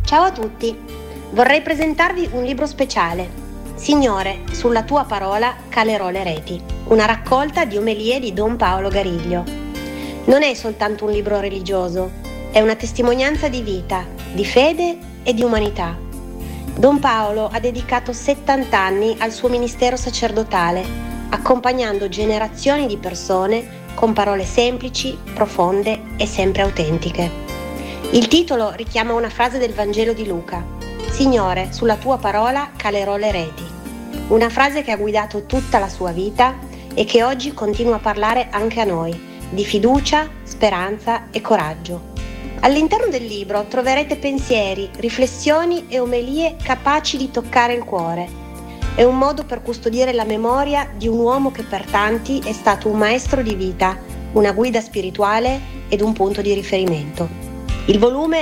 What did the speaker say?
Ciao a tutti, vorrei presentarvi un libro speciale. Signore, sulla tua parola calerò le reti, una raccolta di omelie di Don Paolo Gariglio. Non è soltanto un libro religioso, è una testimonianza di vita, di fede e di umanità. Don Paolo ha dedicato 70 anni al suo ministero sacerdotale, accompagnando generazioni di persone con parole semplici, profonde e sempre autentiche. Il titolo richiama una frase del Vangelo di Luca: Signore, sulla tua parola calerò le reti. Una frase che ha guidato tutta la sua vita e che oggi continua a parlare anche a noi, di fiducia, speranza e coraggio. All'interno del libro troverete pensieri, riflessioni e omelie capaci di toccare il cuore. È un modo per custodire la memoria di un uomo che per tanti è stato un maestro di vita, una guida spirituale ed un punto di riferimento. Il volume